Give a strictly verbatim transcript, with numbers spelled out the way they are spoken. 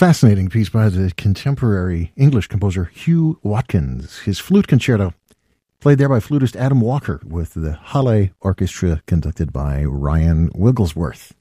fascinating piece by the contemporary English composer Hugh Watkins. His flute concerto, played there by flutist Adam Walker with the Halle Orchestra conducted by Ryan Wigglesworth.